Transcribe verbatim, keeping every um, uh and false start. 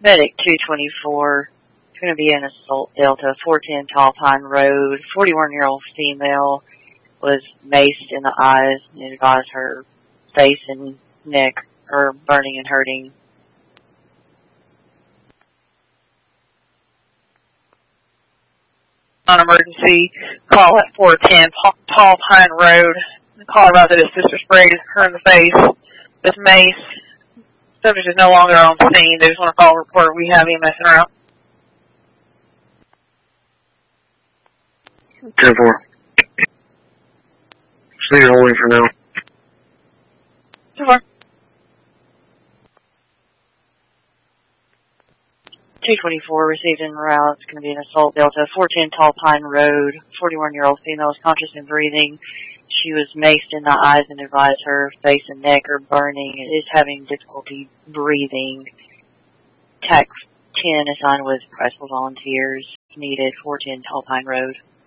Medic two twenty-four, it's going to be an assault Delta, four ten Tall Pine Road. forty-one-year-old female was maced in the eyes and advised her face and neck are burning and hurting. On emergency, call at four ten Tall Pine Road. The call arrived at his sister sprayed her in the face with mace. Subject is no longer on scene. They just want to call a report. We have E M S en route. ten four. So you're holding for now. ten four. two twenty-four received en route. It's going to be an assault Delta, four ten Tall Pine Road. forty-one-year-old female is conscious and breathing. She was maced in the eyes and advised her face and neck are burning and is having difficulty breathing. T A C ten assigned with Pressville volunteers needed, four ten Tall Pine Road.